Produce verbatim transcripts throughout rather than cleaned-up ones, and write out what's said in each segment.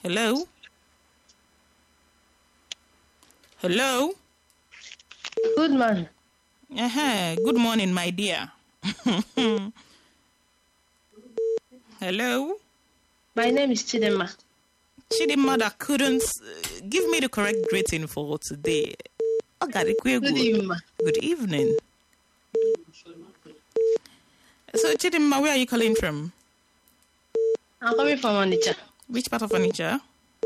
Hello? Hello? Good morning. Uh-huh. Good morning, my dear. Hello? My name is Chidema. Chidima that couldn't uh, give me the correct greeting for today. Oh, got it. Good, Good evening, ma. Good evening. So, Chidima, where are you calling from? I'm coming from Onitsha. Which part of Onitsha?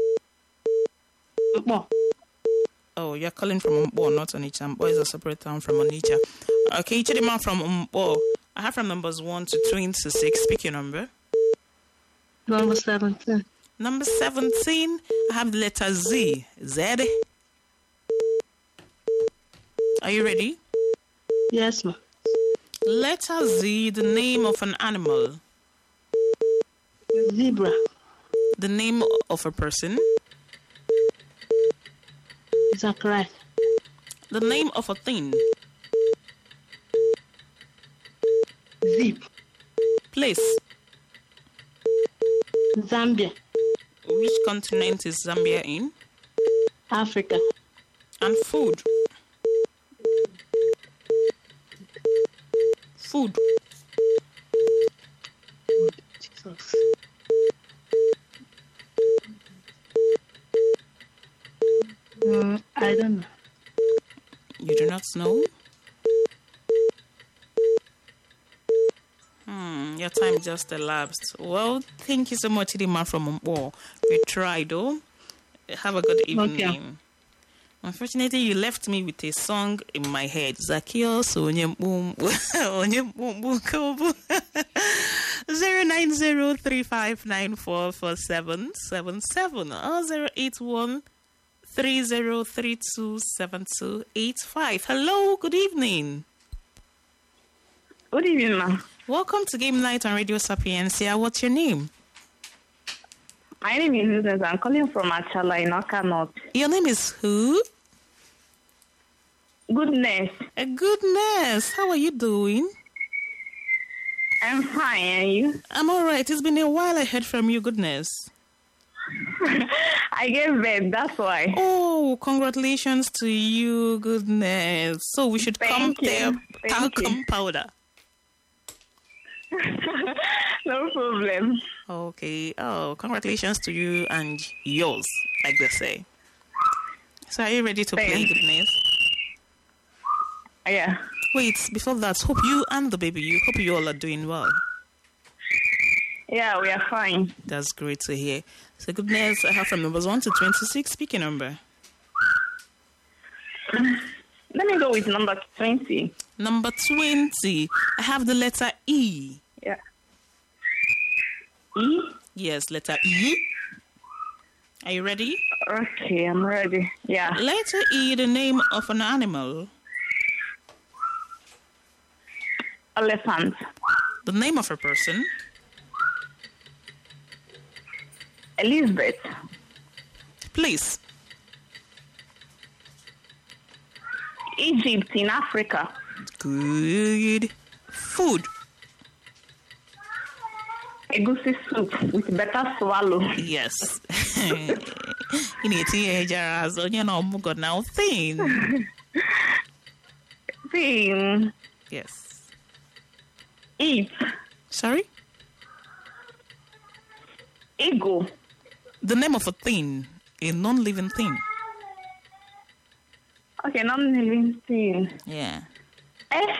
Mpo. Oh, you're calling from Umbo, not Onitsha. Umbo is a separate town from Onitsha. Okay, Chidima from Umbo. I have from numbers one to twenty-six. Pick your number. Number seventeen. Number seventeen, I have the letter Z. Z. Are you ready? Yes, ma. Letter Z, the name of an animal. Zebra. The name of a person. Zachariah. The name of a thing. Zip. Place. Zambia. Which continent is Zambia in? Africa. And food. Food. Jesus. Mm, I don't know. You do not know? Hmm, your time just elapsed. Well, thank you so much, Chidima from Umbo. You tried, though. Have a good evening. Okay. Unfortunately, you left me with a song in my head. Zacchaeus, onye mbum- onye mbum kobu. zero nine zero three five nine four four seven seven seven or zero eight one three zero three two seven two eight five. Hello, good evening. Good evening, ma. Welcome to Game Night on Radio Sapiencia. What's your name? My name is Susan. I'm calling from Achala in Oka North. Your name is who? Goodness. A goodness. How are you doing? I'm fine, and you? I'm all right. It's been a while I heard from you, goodness. I gave birth, that's why. Oh, congratulations to you, goodness. So we should Thank come you. there, Thank talcum you. powder. No problem. Okay. Oh, congratulations to you and yours, like they say. So are you ready to play, Thanks. goodness? Yeah. Wait, before that, hope you and the baby, you hope you all are doing well. Yeah, we are fine. That's great to hear. So goodness, I have from numbers one to twenty-six. Pick a number. Let me go with number twenty. Number twenty. I have the letter E. Yeah. E? Yes, letter E. Are you ready? Okay, I'm ready. Yeah. Letter E, the name of an animal. Elephant. The name of a person. Elizabeth. Place. Egypt in Africa. Good. Food. Egusi soup with better swallow. Yes. You need to hear Jaraz on your normal god now thing. Thing. Yes. Eat. Sorry? Eagle. The name of a thing. A non-living thing. Okay, non-living thing. Yeah. F